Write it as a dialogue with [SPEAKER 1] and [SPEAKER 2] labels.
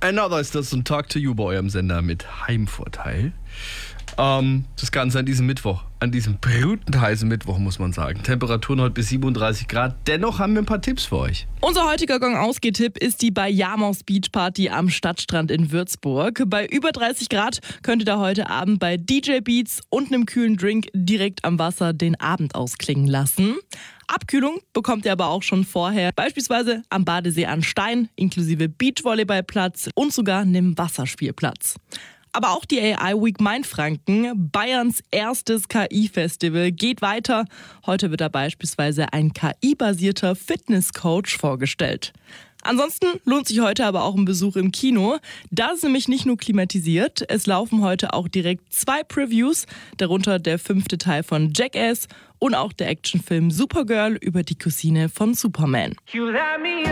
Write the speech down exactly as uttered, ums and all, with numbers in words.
[SPEAKER 1] Another ist das und Talk to You bei eurem Sender mit Heimvorteil. Ähm, das Ganze an diesem Mittwoch, an diesem brütend heißen Mittwoch, muss man sagen. Temperaturen heute bis siebenunddreißig Grad. Dennoch haben wir ein paar Tipps für euch.
[SPEAKER 2] Unser heutiger Gong-Ausgeh-Tipp ist die Bayamos Beach Party am Stadtstrand in Würzburg. Bei über dreißig Grad könnt ihr da heute Abend bei D J Beats und einem kühlen Drink direkt am Wasser den Abend ausklingen lassen. Abkühlung bekommt ihr aber auch schon vorher, beispielsweise am Badesee an Stein, inklusive Beachvolleyballplatz und sogar einem Wasserspielplatz. Aber auch die A I Week Mainfranken, Bayerns erstes K I-Festival, geht weiter. Heute wird da beispielsweise ein K I-basierter Fitnesscoach vorgestellt. Ansonsten lohnt sich heute aber auch ein Besuch im Kino. Da ist nämlich nicht nur klimatisiert, es laufen heute auch direkt zwei Previews, darunter der fünfte Teil von Jackass und auch der Actionfilm Supergirl über die Cousine von Superman.